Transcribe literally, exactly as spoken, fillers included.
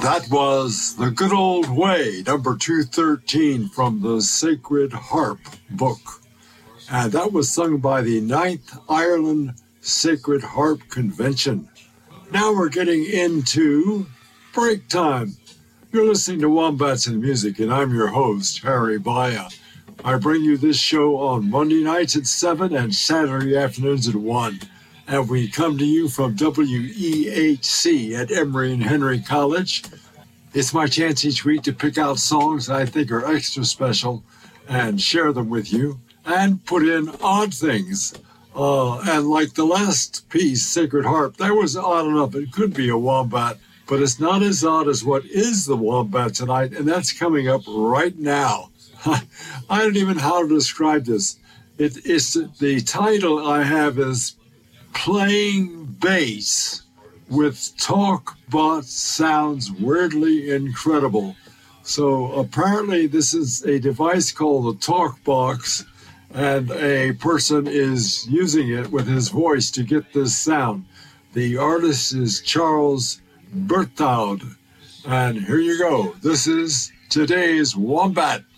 That was The Good Old Way, number two thirteen from the Sacred Harp book. And that was sung by the Ninth Ireland Sacred Harp Convention. Now we're getting into break time. You're listening to Wombats and Music, and I'm your host, Harry Baya. I bring you this show on Monday nights at seven and Saturday afternoons at one. And we come to you from W E H C at Emory and Henry College. It's my chance each week to pick out songs I think are extra special and share them with you and put in odd things. Uh, and like the last piece, Sacred Harp, that was odd enough. It could be a wombat, but it's not as odd as what is the wombat tonight, and that's coming up right now. I don't even know how to describe this. It, it's the title I have is Playing Bass with TalkBot Sounds Weirdly Incredible. So apparently this is a device called the TalkBox, and a person is using it with his voice to get this sound. The artist is Charles Berthoud. And here you go. This is today's Wombat.